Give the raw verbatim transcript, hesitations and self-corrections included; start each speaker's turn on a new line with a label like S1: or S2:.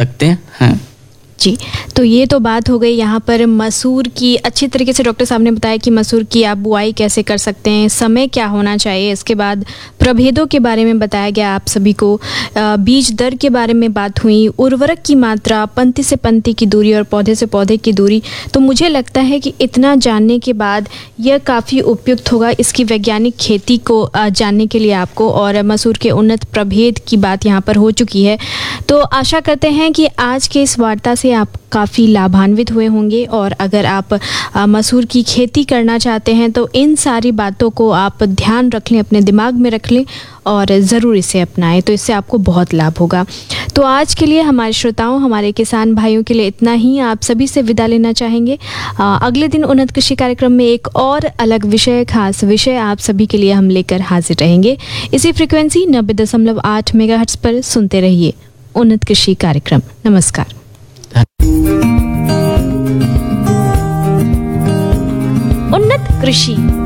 S1: सकते हैं। हाँ
S2: जी, तो ये तो बात हो गई यहाँ पर मसूर की। अच्छी तरीके से डॉक्टर साहब ने बताया कि मसूर की आप बुआई कैसे कर सकते हैं, समय क्या होना चाहिए। इसके बाद प्रभेदों के बारे में बताया गया आप सभी को, बीज दर के बारे में बात हुई, उर्वरक की मात्रा, पंक्ति से पंक्ति की दूरी और पौधे से पौधे की दूरी। तो मुझे लगता है कि इतना जानने के बाद यह काफ़ी उपयुक्त होगा इसकी वैज्ञानिक खेती को जानने के लिए आपको, और मसूर के उन्नत प्रभेद की बात यहाँ पर हो चुकी है। तो आशा करते हैं कि आज के इस वार्ता से आप काफ़ी लाभान्वित हुए होंगे, और अगर आप मसूर की खेती करना चाहते हैं तो इन सारी बातों को आप ध्यान रख लें, अपने दिमाग में रख लें और ज़रूर इसे अपनाएं, तो इससे आपको बहुत लाभ होगा। तो आज के लिए हमारे श्रोताओं, हमारे किसान भाइयों के लिए इतना ही। आप सभी से विदा लेना चाहेंगे। आ, अगले दिन उन्नत कृषि कार्यक्रम में एक और अलग विषय, खास विषय आप सभी के लिए हम लेकर हाजिर रहेंगे। इसी फ्रिक्वेंसी नब्बे दशमलव आठ मेगाहर्ट्ज पर सुनते रहिए उन्नत कृषि कार्यक्रम। नमस्कार। उन्नत कृषि।